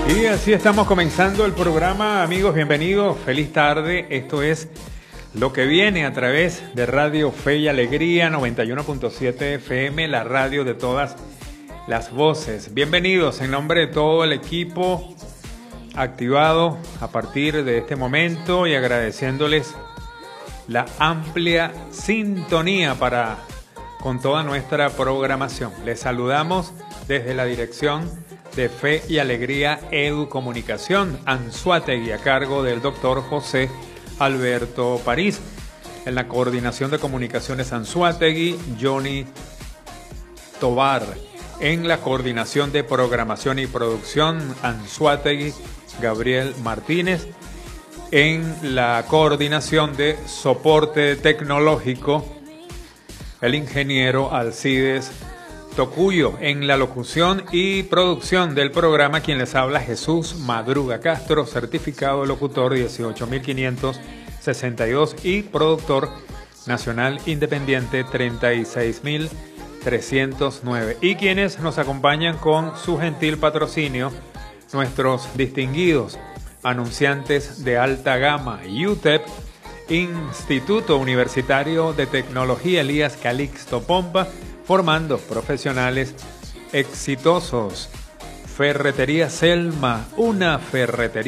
Y así estamos comenzando el programa, amigos, bienvenidos, feliz tarde. Esto es Lo que viene a través de Radio Fe y Alegría 91.7 FM, la radio de todas las voces. Bienvenidos en nombre de todo el equipo activado a partir de este momento y agradeciéndoles la amplia sintonía con toda nuestra programación. Les saludamos desde la dirección de Fe y Alegría Educomunicación, Anzoátegui, a cargo del doctor José Alberto París. En la coordinación de comunicaciones Anzoátegui, Johnny Tobar. En la coordinación de programación y producción Anzoátegui, Gabriel Martínez. En la coordinación de soporte tecnológico, el ingeniero Alcides Tocuyo. En la locución y producción del programa, quien les habla, Jesús Madruga Castro, certificado locutor 18562 y productor nacional independiente 36309. Y quienes nos acompañan con su gentil patrocinio, nuestros distinguidos anunciantes de alta gama, UTEP, Instituto Universitario de Tecnología Elías Calixto Pompa, formando profesionales exitosos. Ferretería Selma, una ferretería